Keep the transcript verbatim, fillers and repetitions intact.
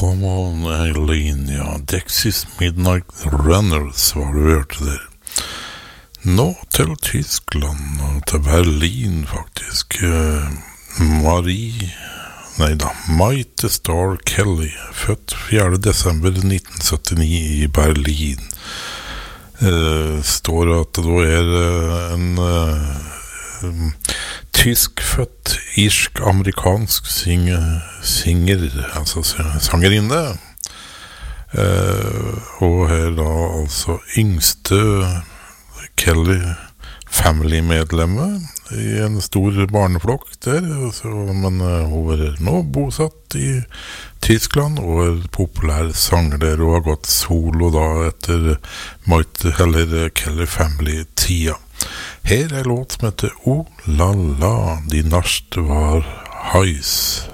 Come on, Eileen, ja, Dexys Midnight Runners var det vi hørte der. Nå til Tyskland, og til Berlin faktisk. Uh, Marie, nei da, Maite Starr Kelly, født fjerde desember nitten syttini i Berlin. Uh, står at det da er uh, en... Uh, tyskfødt, irsk-amerikansk synger, synger, altså sangerinne. Eh, og her da altså yngste Kelly family-medlemmet i en stor barneflokk der, så, men uh, hun er nå bosatt i Tyskland og er populær sanger der og har gått solo da etter Maite, eller Kelly Family-tida. Her er låt som heter O La La, de nærste var heis.